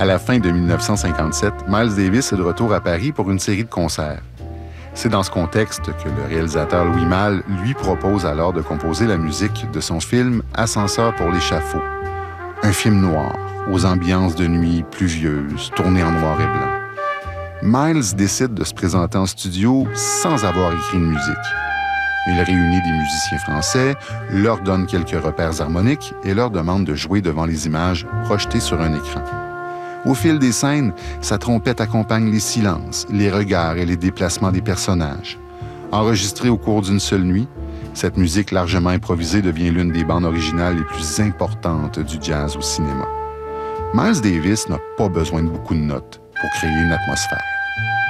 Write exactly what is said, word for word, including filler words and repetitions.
À la fin de mille neuf cent cinquante-sept, Miles Davis est de retour à Paris pour une série de concerts. C'est dans ce contexte que le réalisateur Louis Malle lui propose alors de composer la musique de son film « Ascenseur pour l'échafaud », un film noir, aux ambiances de nuit pluvieuses, tourné en noir et blanc. Miles décide de se présenter en studio sans avoir écrit de musique. Il réunit des musiciens français, leur donne quelques repères harmoniques et leur demande de jouer devant les images projetées sur un écran. Au fil des scènes, sa trompette accompagne les silences, les regards et les déplacements des personnages. Enregistrée au cours d'une seule nuit, cette musique largement improvisée devient l'une des bandes originales les plus importantes du jazz au cinéma. Miles Davis n'a pas besoin de beaucoup de notes pour créer une atmosphère.